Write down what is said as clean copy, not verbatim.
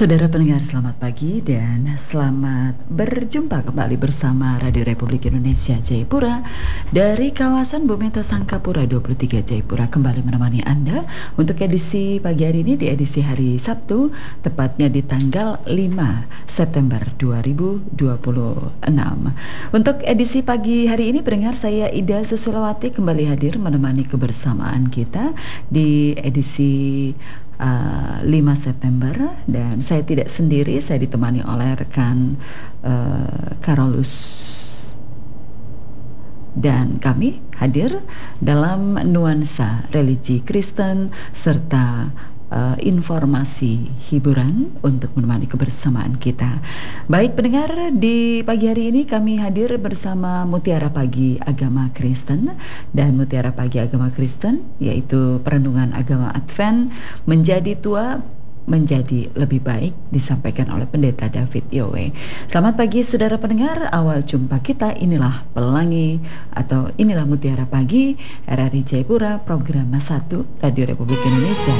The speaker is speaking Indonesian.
Saudara pendengar, selamat pagi dan selamat berjumpa kembali bersama Radio Republik Indonesia Jayapura dari kawasan Bumeta Sangkapura 23 Jayapura, kembali menemani Anda untuk edisi pagi hari ini, di edisi hari Sabtu, tepatnya di tanggal 5 September 2026. Untuk edisi pagi hari ini, pendengar, saya Ida Susilawati kembali hadir menemani kebersamaan kita di edisi 5 September, dan saya tidak sendiri, saya ditemani oleh rekan Carolus, dan kami hadir dalam nuansa religi Kristen serta informasi hiburan untuk menemani kebersamaan kita. Baik pendengar, di pagi hari ini kami hadir bersama Mutiara Pagi Agama Kristen, dan Mutiara Pagi Agama Kristen yaitu perenungan agama Advent menjadi tua menjadi lebih baik, disampaikan oleh Pendeta David Yowe. Selamat pagi saudara pendengar, awal jumpa kita, inilah Pelangi atau inilah Mutiara Pagi RRI Jayapura, program 1 Radio Republik Indonesia